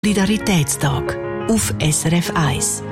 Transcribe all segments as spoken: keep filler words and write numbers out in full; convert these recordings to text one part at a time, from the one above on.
Solidaritätstag auf S R F eins.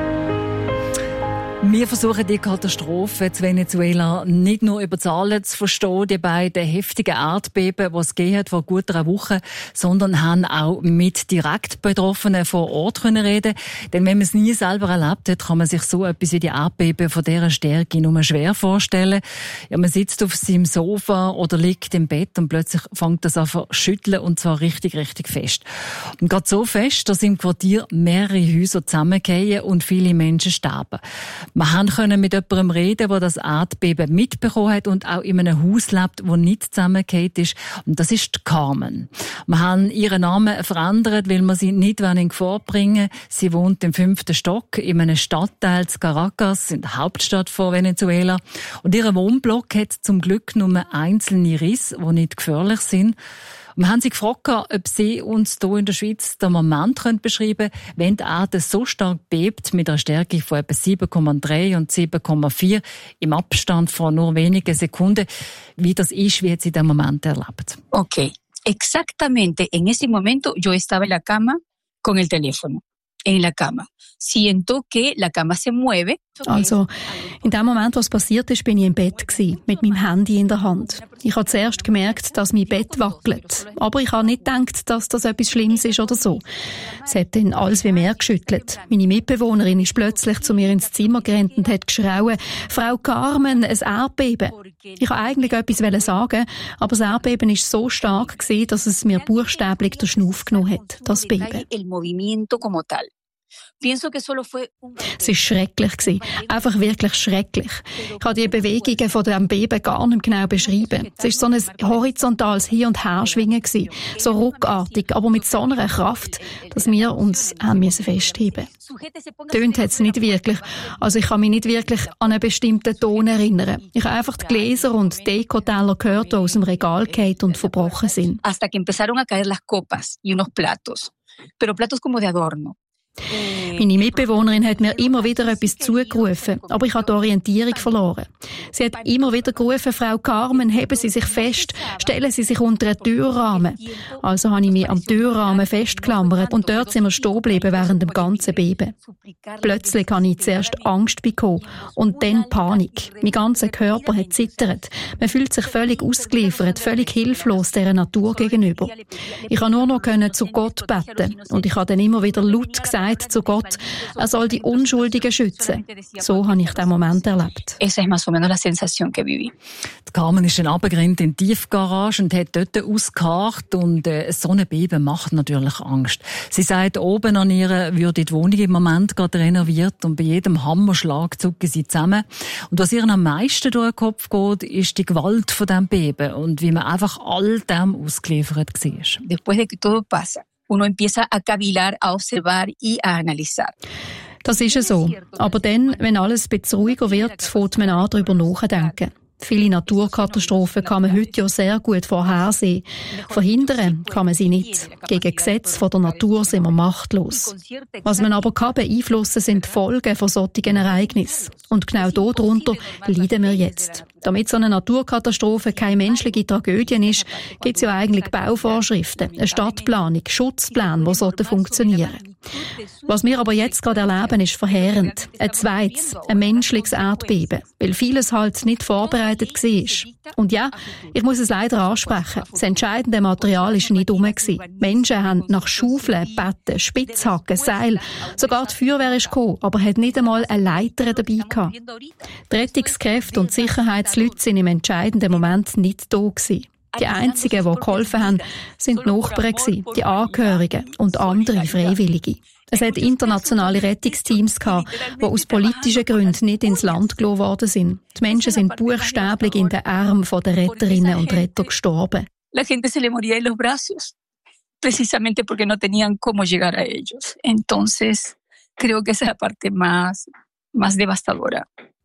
Wir versuchen die Katastrophe in Venezuela nicht nur über Zahlen zu verstehen, die beiden heftigen Erdbeben, die es gegeben hat vor gut einer Woche, sondern haben auch mit direkt Betroffenen vor Ort können reden. Denn wenn man es nie selber erlebt hat, kann man sich so etwas wie die Erdbeben von dieser Stärke nur schwer vorstellen. Ja, man sitzt auf seinem Sofa oder liegt im Bett und plötzlich fängt das an zu schütteln, und zwar richtig, richtig fest. Und gerade so fest, dass im Quartier mehrere Häuser zusammengehen und viele Menschen sterben. Wir konnten mit jemandem reden, der das Erdbeben mitbekommen hat und auch in einem Haus lebt, das nicht zusammengefallen ist. Und das ist Carmen. Wir haben ihren Namen verändert, weil wir sie nicht in Gefahr bringen. Sie wohnt im fünften Stock in einem Stadtteil in Caracas, in der Hauptstadt von Venezuela. Und ihr Wohnblock hat zum Glück nur einzelne Risse, die nicht gefährlich sind. Wir haben sie gefragt, ob sie uns hier in der Schweiz den Moment beschreiben können, wenn die Erde so stark bebt, mit einer Stärke von etwa sieben Komma drei und sieben Komma vier im Abstand von nur wenigen Sekunden, wie das ist, wie sie den Moment erlebt. Okay, exactamente en ese momento yo estaba en la cama con el teléfono. En la cama. Siento que la cama se mueve. Also, in dem Moment, was passiert ist, bin ich im Bett gewesen, mit meinem Handy in der Hand. Ich habe zuerst gemerkt, dass mein Bett wackelt. Aber ich habe nicht gedacht, dass das etwas Schlimmes ist oder so. Es hat dann alles wie mehr geschüttelt. Meine Mitbewohnerin ist plötzlich zu mir ins Zimmer gerannt und hat geschrauen: «Frau Carmen, ein Erdbeben!» Ich wollte eigentlich etwas sagen, aber das Erdbeben war so stark gewesen, dass es mir buchstäblich den Schnuff genommen hat, das Beben. Es war schrecklich. Einfach wirklich schrecklich. Ich kann die Bewegungen von diesem Beben gar nicht genau beschreiben. Es war so ein horizontales Hin- und Herschwingen, so ruckartig, aber mit so einer Kraft, dass wir uns haben müssen festheben mussten. Tönt hat es nicht wirklich. Also ich kann mich nicht wirklich an einen bestimmten Ton erinnern. Ich habe einfach die Gläser und Dekoteller gehört, die aus dem Regal gefallen und verbrochen sind. Hasta que empezaron a caer las copas y unos platos. Pero platos como de adorno. Meine Mitbewohnerin hat mir immer wieder etwas zugerufen, aber ich habe die Orientierung verloren. Sie hat immer wieder gerufen: «Frau Carmen, heben Sie sich fest, stellen Sie sich unter einen Türrahmen.» Also habe ich mich am Türrahmen festgeklammert und dort sind wir stehen geblieben während dem ganzen Beben. Plötzlich habe ich zuerst Angst bekommen und dann Panik. Mein ganzer Körper hat zittert. Man fühlt sich völlig ausgeliefert, völlig hilflos dieser Natur gegenüber. Ich konnte nur noch zu Gott beten und ich habe dann immer wieder laut gesagt zu Gott, er soll die Unschuldigen schützen. So habe ich diesen Moment erlebt. Esa es más o menos la sensación que viví. Die Carmen ist dann runtergerannt in die Tiefgarage und hat dort ausgeharrt, und äh, so ein Beben macht natürlich Angst. Sie sagt, oben an ihr würde die Wohnung im Moment gerade renoviert und bei jedem Hammerschlag zucken sie zusammen. Und was ihr am meisten durch den Kopf geht, ist die Gewalt von diesem Beben und wie man einfach all dem ausgeliefert war. Después de que todo pasa, uno empieza a cavilar, a observar y a analizar. Das ist so. Aber dann, wenn alles ein bisschen ruhiger wird, fängt man an, darüber nachzudenken. Viele Naturkatastrophen kann man heute ja sehr gut vorhersehen. Verhindern kann man sie nicht. Gegen Gesetze von der Natur sind wir machtlos. Was man aber kann beeinflussen, sind die Folgen von solchen Ereignissen. Und genau darunter leiden wir jetzt. Damit so eine Naturkatastrophe keine menschliche Tragödie ist, gibt es ja eigentlich Bauvorschriften, eine Stadtplanung, Schutzpläne, die funktionieren sollten. Was wir aber jetzt gerade erleben, ist verheerend. Ein zweites, ein menschliches Erdbeben, weil vieles halt nicht vorbereitet war. Und ja, ich muss es leider ansprechen, das entscheidende Material war nicht rum. Menschen haben nach Schaufeln, Betten, Spitzhacken, Seil, sogar die Feuerwehr ist gekommen, aber hat nicht einmal eine Leiter dabei gehabt. Die Rettungskräfte und die Sicherheitsleute sind im entscheidenden Moment nicht da gewesen. Die einzigen, die geholfen haben, sind die Nachbarn, die Angehörigen und andere Freiwillige. Es hat internationale Rettungsteams gehabt, die aus politischen Gründen nicht ins Land gelassen worden sind. Die Menschen sind buchstäblich in den Armen der Retterinnen und Retter gestorben. La gente se le moría en los brazos, precisamente porque no tenían cómo llegar a ellos. Entonces, creo que esa es la parte más, más devastadora.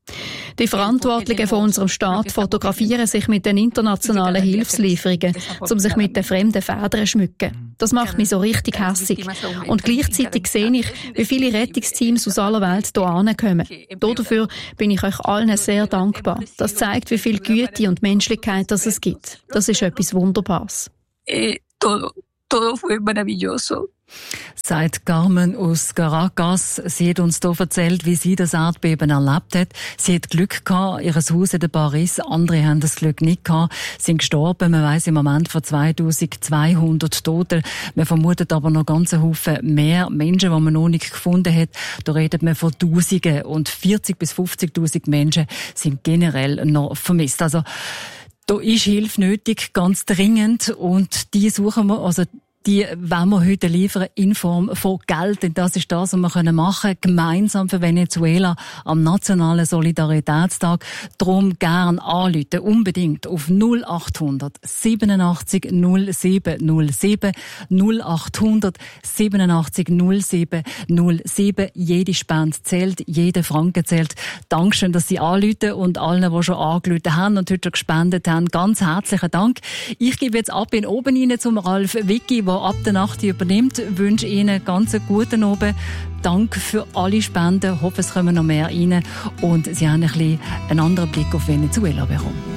Die Verantwortlichen von unserem Staat fotografieren sich mit den internationalen Hilfslieferungen, um sich mit den fremden Federn zu schmücken. Das macht mich so richtig hässig. Und gleichzeitig sehe ich, wie viele Rettungsteams aus aller Welt hier ankommen. Dafür bin ich euch allen sehr dankbar. Das zeigt, wie viel Güte und Menschlichkeit das es gibt. Das ist etwas Wunderbares. Eh, todo, todo fue maravilloso. Sagt Carmen aus Caracas. Sie hat uns hier erzählt, wie sie das Erdbeben erlebt hat. Sie hat Glück gehabt, ihr Haus hat ein paar Risse, andere haben das Glück nicht gehabt, sind gestorben. Man weiss im Moment von zweitausendzweihundert Toten. Man vermutet aber noch ganz Haufen mehr Menschen, die man noch nicht gefunden hat. Da redet man von Tausenden und vierzig bis fünfzigtausend Menschen sind generell noch vermisst. Also, da ist Hilfe nötig, ganz dringend, und die suchen wir, also die wollen wir heute liefern in Form von Geld. Denn das ist das, was wir machen können, gemeinsam für Venezuela am Nationalen Solidaritätstag. Darum gern anrufen, unbedingt auf null achthundert siebenundachtzig null sieben null sieben, null achthundert siebenundachtzig null sieben null sieben. Jede Spende zählt, jeder Franken zählt. Dankeschön, dass Sie anrufen, und allen, die schon angerufen haben und heute schon gespendet haben, ganz herzlichen Dank. Ich gebe jetzt ab in oben rein zum Ralf Wicki, der ab der Nacht übernimmt. Ich wünsche Ihnen ganz einen guten Abend. Danke für alle Spenden. Ich hoffe, es kommen noch mehr rein und Sie haben ein bisschen einen anderen Blick auf Venezuela bekommen.